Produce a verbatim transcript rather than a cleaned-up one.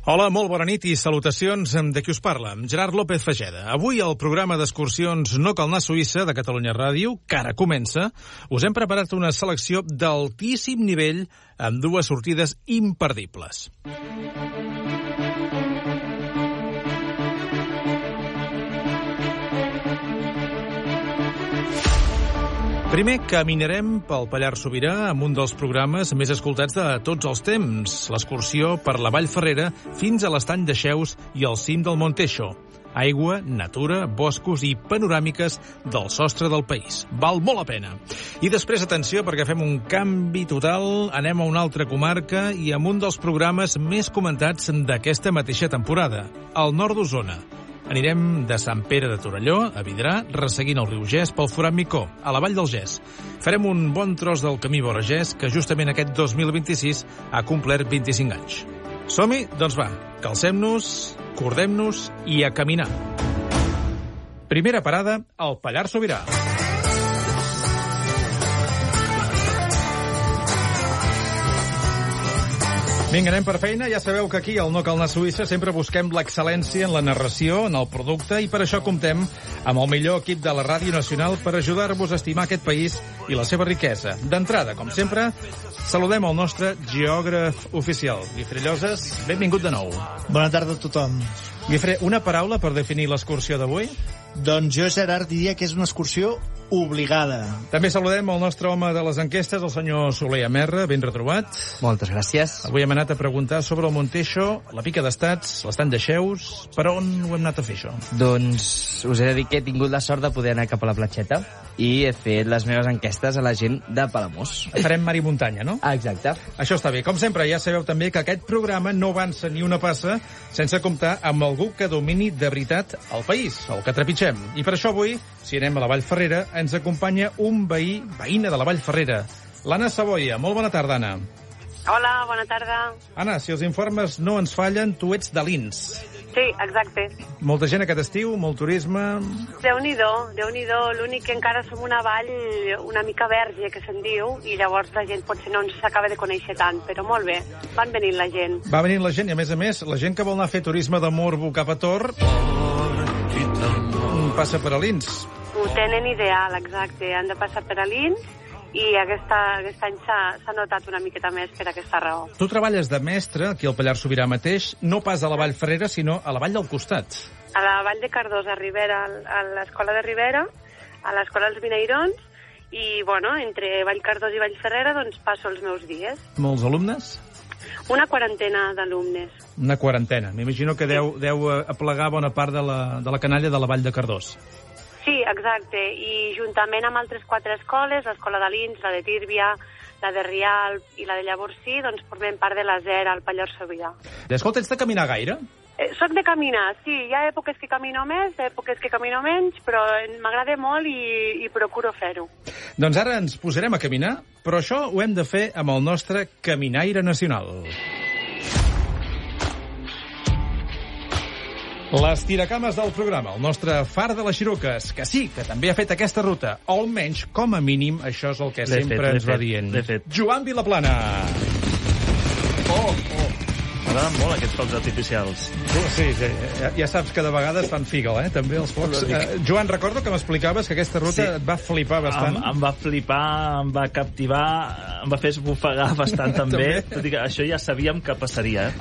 Hola, molt bona nit i salutacions de qui us parla, Gerard López Fageda. Avui al programa d'excursions No cal anar a Suïssa de Catalunya Ràdio, que ara comença, us hem preparat una selecció d'altíssim nivell amb dues sortides imperdibles. Primer, caminarem pel Pallars Sobirà amb un dels programes més escoltats de tots els temps, l'excursió per la Vall Ferrera fins a l'Estany de Xeus i al cim del Monteixo. Aigua, natura, boscos i panoràmiques del sostre del país. Val molt la pena. I després, atenció, perquè fem un canvi total, anem a una altra comarca i amb un dels programes més comentats d'aquesta mateixa temporada, el nord d'Osona. Anirem de Sant Pere de Torelló a Vidrà, resseguint el riu Ges pel forat Micó, a la vall del Ges. Farem un bon tros del camí vora Ges, que justament aquest dos mil vint-i-sis ha complert vint-i-cinc anys. Som-hi? Doncs va, calcem-nos, cordem-nos i a caminar. Primera parada, al Pallars Sobirà. Vinga, anem per feina. Ja sabeu que aquí, al No cal anar a Suïssa, sempre busquem l'excel·lència en la narració, en el producte, i per això comptem amb el millor equip de la Ràdio Nacional per ajudar-vos a estimar aquest país i la seva riquesa. D'entrada, com sempre, saludem el nostre geògraf oficial. Guifré Lloses, benvingut de nou. Bona tarda a tothom. Guifré, una paraula per definir l'excursió d'avui? Doncs jo, Gerard, diria que és una excursió obligada. També saludem el nostre home de les enquestes, el senyor Soler Amerra, ben retrobat. Moltes gràcies. Avui hem anat a preguntar sobre el Monteixo, la Pica d'Estats, l'Estany de Xeus. Per on ho hem anat a fer, això? Doncs us he de dir que he tingut la sort de poder anar cap a la platgeta i he fet les meves enquestes a la gent de Palamós. Farem mar i muntanya, no? Exacte. Això està bé. Com sempre, ja sabeu també que aquest programa no avança ni una passa sense comptar amb algú que domini de veritat el país, el que trepitgem. I per això avui, si anem a la Vall Ferrera, ens acompanya un veí, veïna de la Vall Ferrera, l'Anna Savoia. Molt bona tarda, Anna. Hola, bona tarda. Anna, si els informes no ens fallen, tu ets de Lins. Sí, exacte. Molta gent aquest estiu, molt turisme... Déu-n'hi-do, Déu-n'hi-do. L'únic que encara som una vall una mica verge, que se'n diu, i llavors la gent potser no ens s'acaba de conèixer tant, però molt bé, van venint la gent. Va venint la gent, i a més a més, la gent que vol anar a fer turisme de Morbo cap a Tor passa per a Lins. Ho tenen ideal, exacte. Han de passar per a Lins i aquesta, aquest any s'ha notat una miqueta més per aquesta raó. Tu treballes de mestre aquí al Pallars Sobirà mateix, no pas a la Vall Ferrera, sinó a la Vall del costat. A la Vall de Cardós, a Ribera, a l'Escola de Ribera, a l'Escola dels Mineirons, i, bueno, entre Vall Cardós i Vall Ferrera, doncs passo els meus dies. Molts alumnes? Una quarantena d'alumnes. Una quarantena. M'imagino que deu, deu aplegar bona part de la, de la canalla de la Vall de Cardós. Sí, exacte, i juntament amb altres quatre escoles, l'escola de Lins, la de Tírvia, la de Rialp i la de Llavorsí, doncs formem part de la ZER al Pallars Sobirà. Escolta, ets de caminar gaire? Eh, soc de caminar, sí, hi ha èpoques que camino més, èpoques que camino menys, però m'agrada molt i, i procuro fer-ho. Doncs ara ens posarem a caminar, però això ho hem de fer amb el nostre caminaire nacional. Les tiracames del programa, el nostre far de les Xiruques, que sí, que també ha fet aquesta ruta, o almenys, com a mínim, això és el que sempre ens va dient. Joan Vilaplana. Oh, oh. M'agraden molt aquests focs artificials. Sí, sí, ja, ja saps que de vegades fan figa, eh, també els focs. Uh, Joan, recordo que m'explicaves que aquesta ruta sí. et va flipar bastant. Em, em va flipar, em va captivar, em va fer esbufegar bastant també. Tot i que això ja sabíem que passaria, eh?